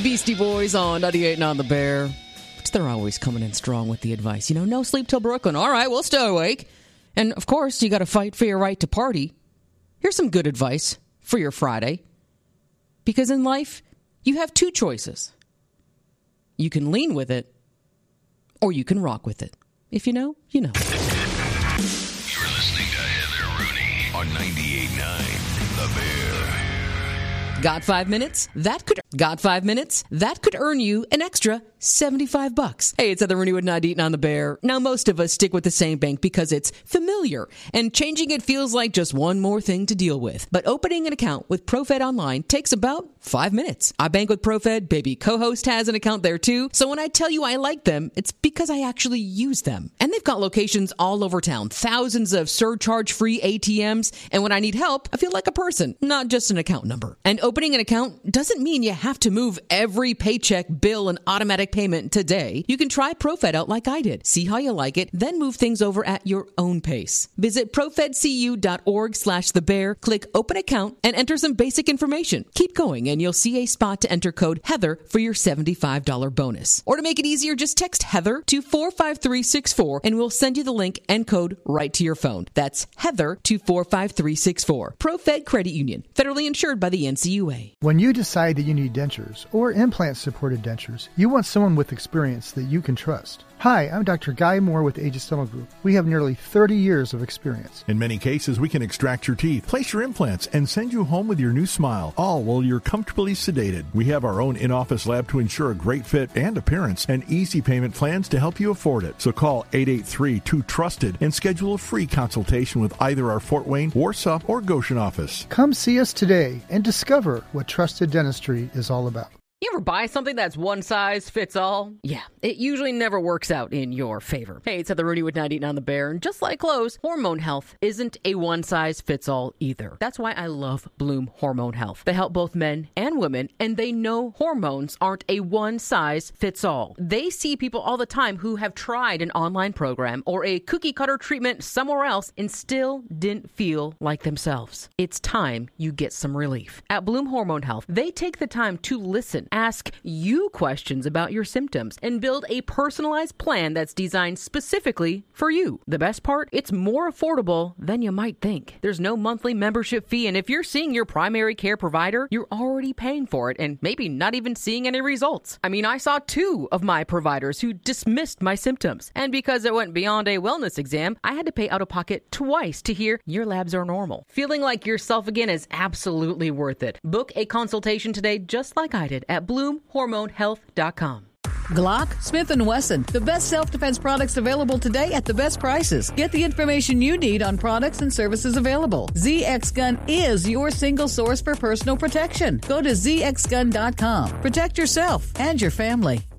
Beastie Boys on 98 on the Bear. But they're always coming in strong with the advice. You know, no sleep till Brooklyn. All right, we'll stay awake. And, of course, you got to fight for your right to party. Here's some good advice for your Friday. Because in life, you have two choices. You can lean with it, or you can rock with it. If you know, you know. You're listening to Heather Rooney on 98.9 The Bear. Got 5 minutes? That could earn you an extra $75. Hey, it's Heather Rooney with 98 on the Bear. Now, most of us stick with the same bank because it's familiar, and changing it feels like just one more thing to deal with. But opening an account with ProFed Online takes about 5 minutes. I bank with ProFed. Baby co-host has an account there too. So when I tell you I like them, it's because I actually use them. And they've got locations all over town, thousands of surcharge-free ATMs. And when I need help, I feel like a person, not just an account number. And opening an account doesn't mean you have to move every paycheck, bill, and automatic payment today. You can try ProFed out like I did. See how you like it, then move things over at your own pace. Visit profedcu.org/thebear, click open account, and enter some basic information. Keep going, and you'll see a spot to enter code Heather for your $75 bonus. Or to make it easier, just text Heather to 45364, and we'll send you the link and code right to your phone. That's Heather to 45364. ProFed Credit Union, federally insured by the NCUA. When you decide that you need dentures or implant-supported dentures, you want someone with experience that you can trust. Hi, I'm Dr. Guy Moore with Aegis Dental Group. We have nearly 30 years of experience. In many cases, we can extract your teeth, place your implants, and send you home with your new smile, all while you're comfortably sedated. We have our own in-office lab to ensure a great fit and appearance, and easy payment plans to help you afford it. So call 883-2TRUSTED and schedule a free consultation with either our Fort Wayne, Warsaw, or Goshen office. Come see us today and discover what trusted dentistry is all about. You ever buy something that's one size fits all? Yeah, it usually never works out in your favor. Hey, it's Heather Rooney with 98 on the Bear, and just like clothes, hormone health isn't a one size fits all either. That's why I love Bloom Hormone Health. They help both men and women, and they know hormones aren't a one size fits all. They see people all the time who have tried an online program or a cookie cutter treatment somewhere else and still didn't feel like themselves. It's time you get some relief. At Bloom Hormone Health, they take the time to listen, ask you questions about your symptoms, and build a personalized plan that's designed specifically for you. The best part? It's more affordable than you might think. There's no monthly membership fee, and if you're seeing your primary care provider, you're already paying for it and maybe not even seeing any results. I mean, I saw 2 of my providers who dismissed my symptoms, and because it went beyond a wellness exam, I had to pay out of pocket twice to hear your labs are normal. Feeling like yourself again is absolutely worth it. Book a consultation today just like I did at BloomHormoneHealth.com. Glock, Smith & Wesson, the best self-defense products available today at the best prices. Get the information you need on products and services available. ZX Gun is your single source for personal protection. Go to ZXGun.com. Protect yourself and your family.